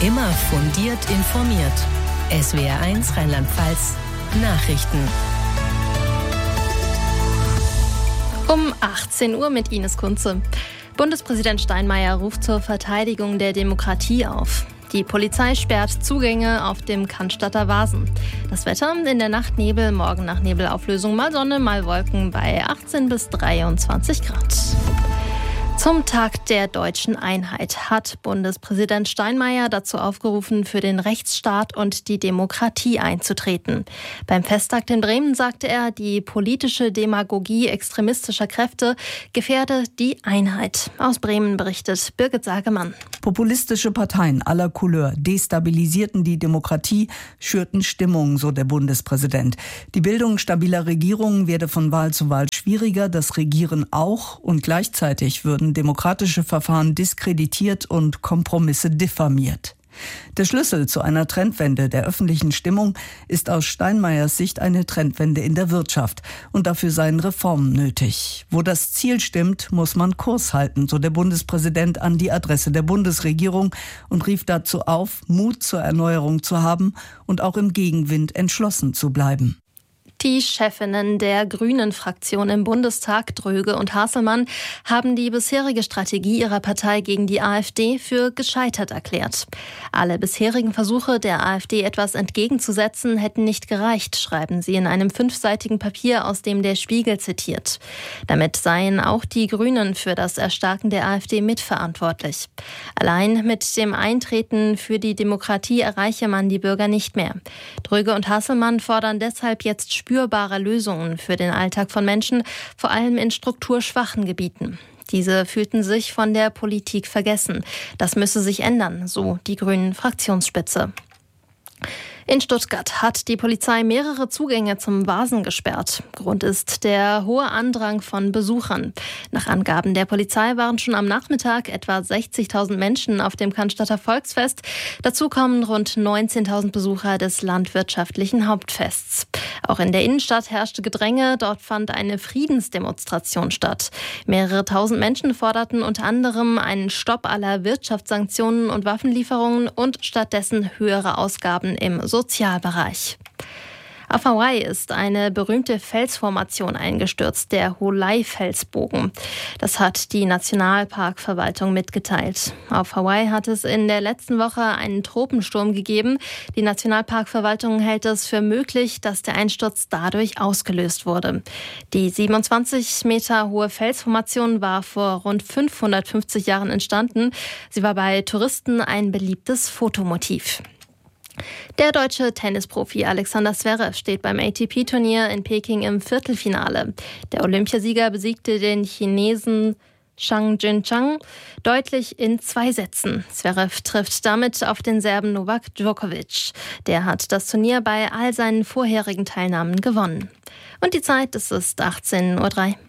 Immer fundiert informiert. SWR1 Rheinland-Pfalz Nachrichten. Um 18 Uhr mit Ines Kunze. Bundespräsident Steinmeier ruft zur Verteidigung der Demokratie auf. Die Polizei sperrt Zugänge auf dem Cannstatter Wasen. Das Wetter in der Nacht Nebel, morgen nach Nebelauflösung mal Sonne, mal Wolken bei 18 bis 23 Grad. Zum Tag der deutschen Einheit hat Bundespräsident Steinmeier dazu aufgerufen, für den Rechtsstaat und die Demokratie einzutreten. Beim Festtag in Bremen sagte er, die politische Demagogie extremistischer Kräfte gefährde die Einheit. Aus Bremen berichtet Birgit Sagemann. Populistische Parteien aller Couleur destabilisierten die Demokratie, schürten Stimmung, so der Bundespräsident. Die Bildung stabiler Regierungen werde von Wahl zu Wahl schwieriger, das Regieren auch, und gleichzeitig würden demokratische Verfahren diskreditiert und Kompromisse diffamiert. Der Schlüssel zu einer Trendwende der öffentlichen Stimmung ist aus Steinmeiers Sicht eine Trendwende in der Wirtschaft. Und dafür seien Reformen nötig. Wo das Ziel stimmt, muss man Kurs halten, so der Bundespräsident an die Adresse der Bundesregierung und rief dazu auf, Mut zur Erneuerung zu haben und auch im Gegenwind entschlossen zu bleiben. Die Chefinnen der Grünen-Fraktion im Bundestag, Dröge und Hasselmann, haben die bisherige Strategie ihrer Partei gegen die AfD für gescheitert erklärt. Alle bisherigen Versuche der AfD etwas entgegenzusetzen hätten nicht gereicht, schreiben sie in einem 5-seitigen Papier, aus dem der Spiegel zitiert. Damit seien auch die Grünen für das Erstarken der AfD mitverantwortlich. Allein mit dem Eintreten für die Demokratie erreiche man die Bürger nicht mehr. Dröge und Hasselmann fordern deshalb jetzt spürbare Lösungen für den Alltag von Menschen, vor allem in strukturschwachen Gebieten. Diese fühlten sich von der Politik vergessen. Das müsse sich ändern, so die Grünen-Fraktionsspitze. In Stuttgart hat die Polizei mehrere Zugänge zum Wasen gesperrt. Grund ist der hohe Andrang von Besuchern. Nach Angaben der Polizei waren schon am Nachmittag etwa 60.000 Menschen auf dem Cannstatter Volksfest. Dazu kommen rund 19.000 Besucher des landwirtschaftlichen Hauptfests. Auch in der Innenstadt herrschte Gedränge. Dort fand eine Friedensdemonstration statt. Mehrere tausend Menschen forderten unter anderem einen Stopp aller Wirtschaftssanktionen und Waffenlieferungen und stattdessen höhere Ausgaben im Sozialbereich. Auf Hawaii ist eine berühmte Felsformation eingestürzt, der Holei-Felsbogen. Das hat die Nationalparkverwaltung mitgeteilt. Auf Hawaii hat es in der letzten Woche einen Tropensturm gegeben. Die Nationalparkverwaltung hält es für möglich, dass der Einsturz dadurch ausgelöst wurde. Die 27 Meter hohe Felsformation war vor rund 550 Jahren entstanden. Sie war bei Touristen ein beliebtes Fotomotiv. Der deutsche Tennisprofi Alexander Zverev steht beim ATP-Turnier in Peking im Viertelfinale. Der Olympiasieger besiegte den Chinesen Zhang Jinchang deutlich in 2 Sätzen. Zverev trifft damit auf den Serben Novak Djokovic. Der hat das Turnier bei all seinen vorherigen Teilnahmen gewonnen. Und die Zeit, es ist 18:03 Uhr.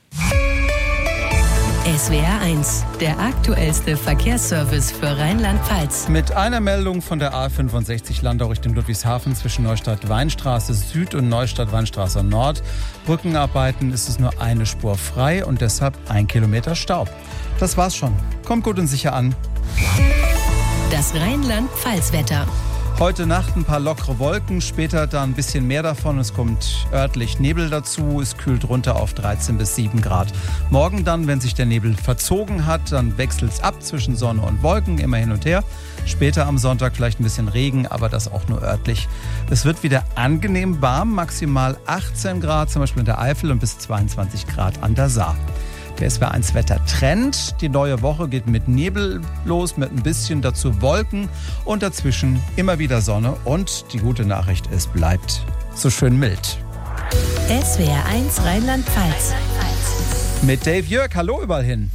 SWR1, der aktuellste Verkehrsservice für Rheinland-Pfalz. Mit einer Meldung von der A65 Landau Richtung Ludwigshafen zwischen Neustadt-Weinstraße Süd und Neustadt-Weinstraße Nord. Brückenarbeiten ist es nur eine Spur frei und deshalb 1 Kilometer Stau. Das war's schon. Kommt gut und sicher an. Das Rheinland-Pfalz-Wetter. Heute Nacht ein paar lockere Wolken, später dann ein bisschen mehr davon. Es kommt örtlich Nebel dazu, es kühlt runter auf 13 bis 7 Grad. Morgen dann, wenn sich der Nebel verzogen hat, dann wechselt es ab zwischen Sonne und Wolken, immer hin und her. Später am Sonntag vielleicht ein bisschen Regen, aber das auch nur örtlich. Es wird wieder angenehm warm, maximal 18 Grad, zum Beispiel in der Eifel, und bis 22 Grad an der Saar. Der SWR1 Wettertrend. Die neue Woche geht mit Nebel los, mit ein bisschen dazu Wolken und dazwischen immer wieder Sonne. Und die gute Nachricht, es bleibt so schön mild. SWR1 Rheinland-Pfalz. Mit Dave Jörg, hallo überall hin.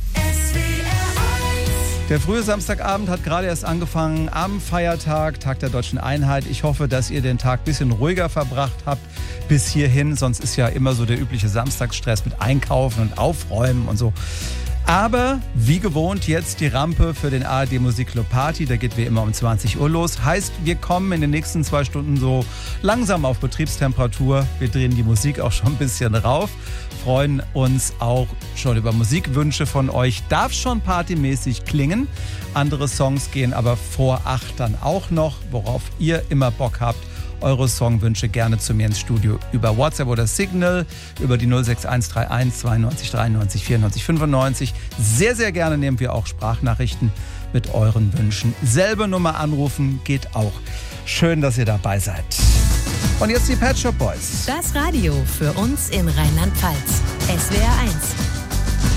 Der frühe Samstagabend hat gerade erst angefangen am Feiertag, Tag der Deutschen Einheit. Ich hoffe, dass ihr den Tag ein bisschen ruhiger verbracht habt bis hierhin. Sonst ist ja immer so der übliche Samstagsstress mit Einkaufen und Aufräumen und so. Aber wie gewohnt jetzt die Rampe für den ARD Musikclub Party. Da geht wie immer um 20 Uhr los. Heißt, wir kommen in den nächsten 2 Stunden so langsam auf Betriebstemperatur. Wir drehen die Musik auch schon ein bisschen rauf. Freuen uns auch schon über Musikwünsche von euch. Darf schon partymäßig klingen. Andere Songs gehen aber vor 8 dann auch noch. Worauf ihr immer Bock habt. Eure Songwünsche gerne zu mir ins Studio über WhatsApp oder Signal, über die 06131 92 93 94 95. Sehr, sehr gerne nehmen wir auch Sprachnachrichten mit euren Wünschen. Selbe Nummer anrufen geht auch. Schön, dass ihr dabei seid. Und jetzt die Pet Shop Boys. Das Radio für uns in Rheinland-Pfalz. SWR 1.